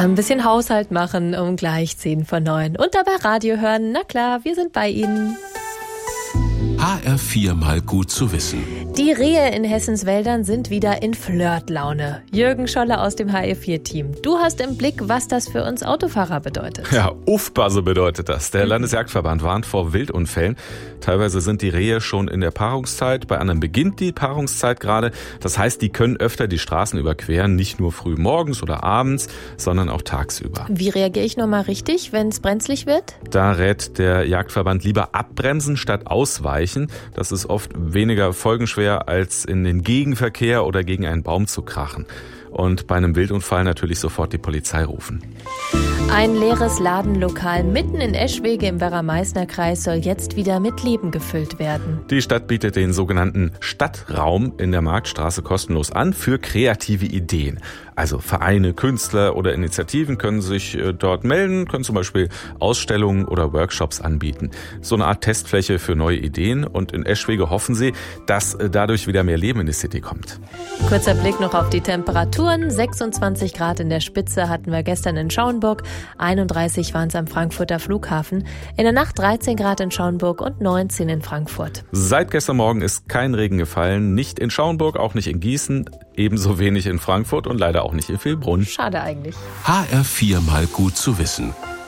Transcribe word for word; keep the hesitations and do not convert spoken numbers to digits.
ein bisschen Haushalt machen um gleich zehn vor neun. Und dabei Radio hören, na klar, wir sind bei Ihnen. H R vier mal gut zu wissen. Die Rehe in Hessens Wäldern sind wieder in Flirtlaune. Jürgen Scholle aus dem H R vier Team. Du hast im Blick, was das für uns Autofahrer bedeutet. Ja, Aufpasse bedeutet das. Der Landesjagdverband warnt vor Wildunfällen. Teilweise sind die Rehe schon in der Paarungszeit, bei anderen beginnt die Paarungszeit gerade. Das heißt, die können öfter die Straßen überqueren, nicht nur früh morgens oder abends, sondern auch tagsüber. Wie reagiere ich nochmal richtig, wenn es brenzlig wird? Da rät der Jagdverband lieber abbremsen statt ausweichen. Das ist oft weniger folgenschwer, als in den Gegenverkehr oder gegen einen Baum zu krachen. Und bei einem Wildunfall natürlich sofort die Polizei rufen. Ein leeres Ladenlokal mitten in Eschwege im Werra-Meißner-Kreis soll jetzt wieder mit Leben gefüllt werden. Die Stadt bietet den sogenannten Stadtraum in der Marktstraße kostenlos an für kreative Ideen. Also Vereine, Künstler oder Initiativen können sich dort melden, können zum Beispiel Ausstellungen oder Workshops anbieten. So eine Art Testfläche für neue Ideen. Und in Eschwege hoffen sie, dass dadurch wieder mehr Leben in die City kommt. Kurzer Blick noch auf die Temperaturen. sechsundzwanzig Grad in der Spitze hatten wir gestern in Schauenburg. einunddreißig waren es am Frankfurter Flughafen. In der Nacht dreizehn Grad in Schauenburg und neunzehn in Frankfurt. Seit gestern Morgen ist kein Regen gefallen. Nicht in Schauenburg, auch nicht in Gießen, ebenso wenig in Frankfurt und leider auch nicht in Vilbronn. Schade eigentlich. H R vier mal gut zu wissen.